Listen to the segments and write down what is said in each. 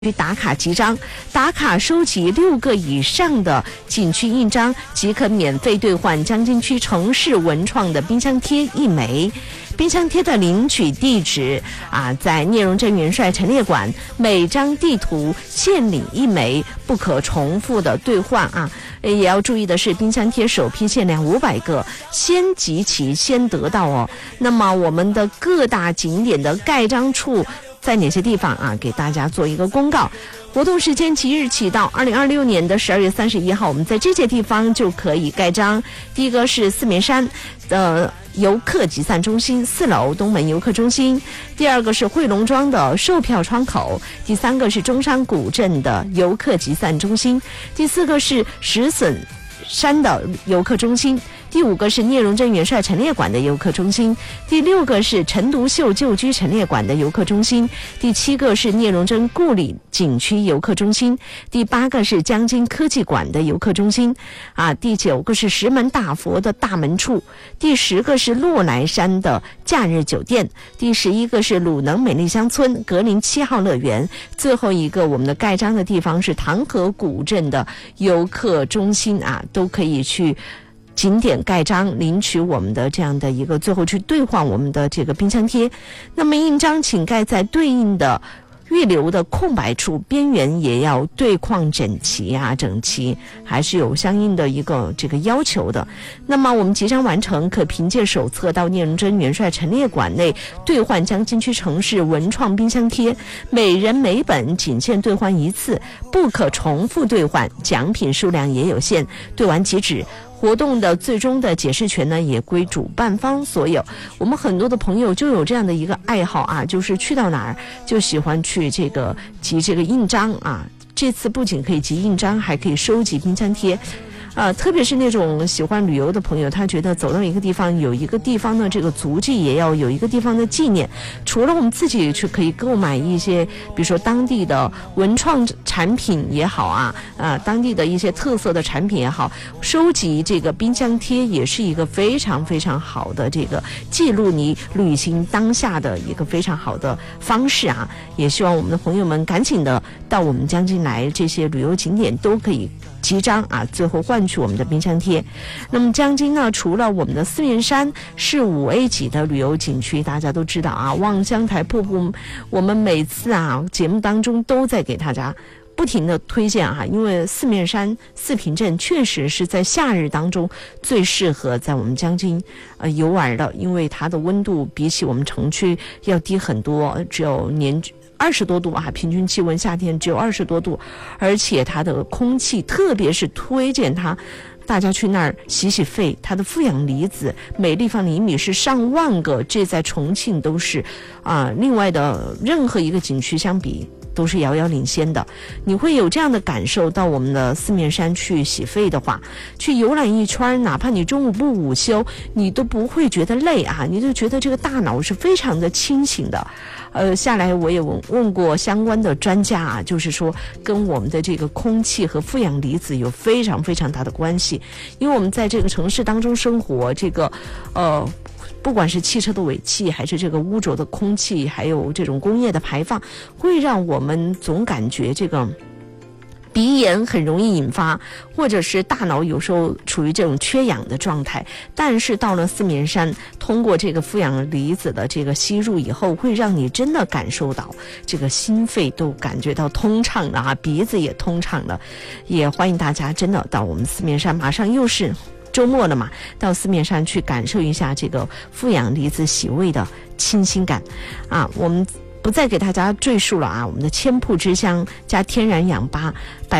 打卡集章，打卡收集6个以上的景区印章即可免费兑换江津区城市文创的冰箱贴1枚。冰箱贴的领取地址在聂荣臻元帅陈列馆，每张地图限领1枚，不可重复的兑换也要注意的是，冰箱贴首批限量500个，先集齐先得到哦。那么我们的各大景点的盖章处在哪些地方给大家做一个公告。活动时间即日起到2026年的12月31号，我们在这些地方就可以盖章。第一个是四面山的游客集散中心4楼东门游客中心，第二个是汇龙庄的售票窗口，第三个是中山古镇的游客集散中心，第四个是石笋山的游客中心，第5个是聂荣臻元帅陈列馆的游客中心，第6个是陈独秀旧居陈列馆的游客中心，第7个是聂荣臻故里景区游客中心，第8个是江津科技馆的游客中心第9个是石门大佛的大门处，第10个是洛来山的假日酒店，第11个是鲁能美丽乡村格林7号乐园，最后一个我们的盖章的地方是唐河古镇的游客中心都可以去景点盖章，领取我们的这样的一个，最后去兑换我们的这个冰箱贴。那么印章请盖在对应的预留的空白处，边缘也要对框整齐整齐，还是有相应的一个这个要求的。那么我们集章完成，可凭借手册到聂荣臻元帅陈列馆内兑换江津区城市文创冰箱贴，每人每本仅限兑换1次，不可重复兑换，奖品数量也有限，兑完即止。活动的最终的解释权呢，也归主办方所有。我们很多的朋友就有这样的一个爱好就是去到哪儿就喜欢去集这个印章这次不仅可以集印章，还可以收集冰箱贴。特别是那种喜欢旅游的朋友，他觉得走到一个地方，有一个地方的这个足迹，也要有一个地方的纪念。除了我们自己去可以购买一些，比如说当地的文创产品也好当地的一些特色的产品也好，收集这个冰箱贴也是一个非常非常好的这个记录你旅行当下的一个非常好的方式也希望我们的朋友们赶紧的到我们江津来，这些旅游景点都可以集章最后换取我们的冰箱贴。那么江津呢，除了我们的四面山是5A 级的旅游景区，大家都知道望乡台瀑布，我们每次节目当中都在给大家不停的推荐因为四面山四平镇确实是在夏日当中最适合在我们江津游玩的，因为它的温度比起我们城区要低很多，只有20多度平均气温夏天只有20多度，而且它的空气，特别是推荐大家去那儿洗肺，它的负氧离子每立方厘米是上万个，这在重庆都是另外的任何一个景区相比都是遥遥领先的。你会有这样的感受，到我们的四面山去洗肺的话，去游览一圈，哪怕你中午不午休，你都不会觉得累你就觉得这个大脑是非常的清醒的。下来我也问过相关的专家就是说跟我们的这个空气和负氧离子有非常非常大的关系。因为我们在这个城市当中生活，这个不管是汽车的尾气，还是这个污浊的空气，还有这种工业的排放，会让我们总感觉这个鼻炎很容易引发，或者是大脑有时候处于这种缺氧的状态。但是到了四面山，通过这个负氧离子的这个吸入以后，会让你真的感受到这个心肺都感觉到通畅了鼻子也通畅了。也欢迎大家真的到我们四面山，马上又是周末了嘛，到四面山去感受一下这个负氧离子洗胃的清新感我们不再给大家赘述了我们的千铺之乡加天然氧吧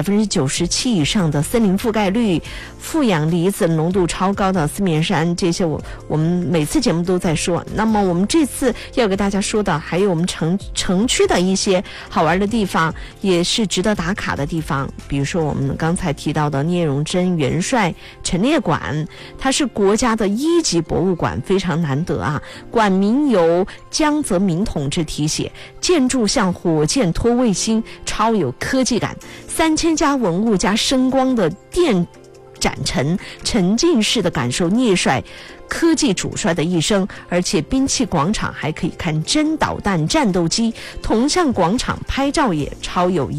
，97%以上的森林覆盖率，负氧离子浓度超高的四面山，这些我们每次节目都在说。那么我们这次要给大家说的，还有我们城区的一些好玩的地方，也是值得打卡的地方。比如说我们刚才提到的聂荣臻元帅陈列馆，它是国家的1级博物馆，非常难得馆名由江泽民同志题写，建筑像火箭拖卫星，超有科技感，3000家文物加声光的展陈，沉浸式的感受聂帅科技主帅的一生。而且兵器广场还可以看真导弹战斗机，铜像广场拍照也超有